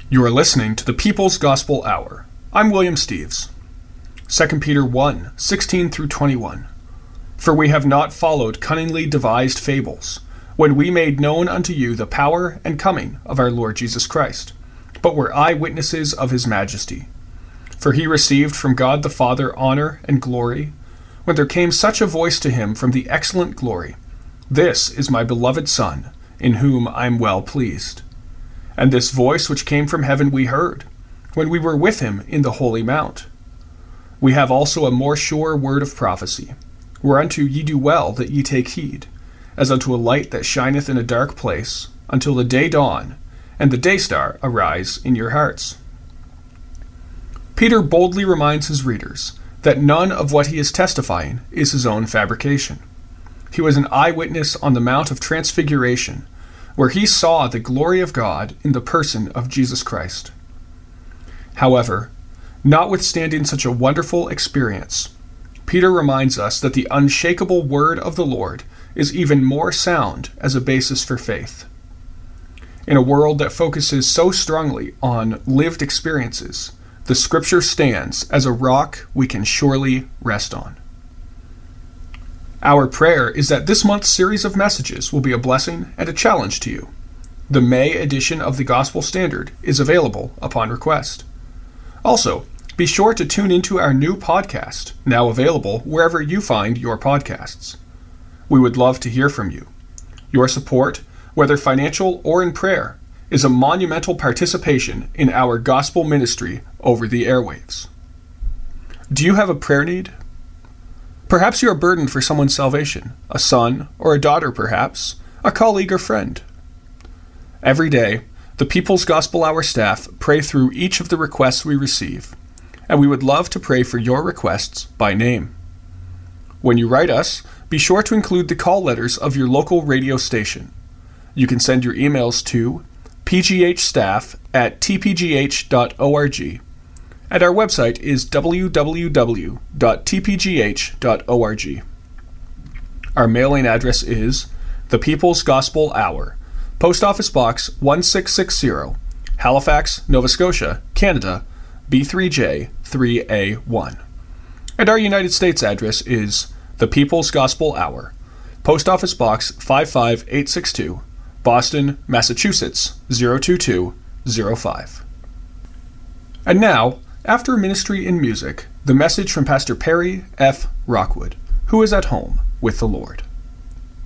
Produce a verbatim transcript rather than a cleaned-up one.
You are listening to the People's Gospel Hour. I'm William Steves. Second Peter one, sixteen through twenty-one. For we have not followed cunningly devised fables, when we made known unto you the power and coming of our Lord Jesus Christ, but were eyewitnesses of his majesty. For he received from God the Father honor and glory, when there came such a voice to him from the excellent glory, This is my beloved Son, in whom I am well pleased. And this voice which came from heaven we heard, when we were with him in the holy mount. We have also a more sure word of prophecy, whereunto ye do well that ye take heed, as unto a light that shineth in a dark place, until the day dawn, and the day star arise in your hearts. Peter boldly reminds his readers that none of what he is testifying is his own fabrication. He was an eyewitness on the Mount of Transfiguration, where he saw the glory of God in the person of Jesus Christ. However, notwithstanding such a wonderful experience, Peter reminds us that the unshakable word of the Lord is even more sound as a basis for faith. In a world that focuses so strongly on lived experiences, the Scripture stands as a rock we can surely rest on. Our prayer is that this month's series of messages will be a blessing and a challenge to you. The May edition of the Gospel Standard is available upon request. Also, be sure to tune into our new podcast, now available wherever you find your podcasts. We would love to hear from you. Your support, whether financial or in prayer, is a monumental participation in our gospel ministry over the airwaves. Do you have a prayer need? Perhaps you are burdened for someone's salvation, a son or a daughter perhaps, a colleague or friend. Every day, the People's Gospel Hour staff pray through each of the requests we receive, and we would love to pray for your requests by name. When you write us, be sure to include the call letters of your local radio station. You can send your emails to p g h staff at t p g h dot org. And our website is w w w dot t p g h dot org. Our mailing address is The People's Gospel Hour, Post Office Box one six six zero, Halifax, Nova Scotia, Canada, B three J three A one. And our United States address is The People's Gospel Hour, Post Office Box five five eight six two, Boston, Massachusetts zero two two zero five. And now, after ministry in music, the message from Pastor Perry F. Rockwood, who is at home with the Lord.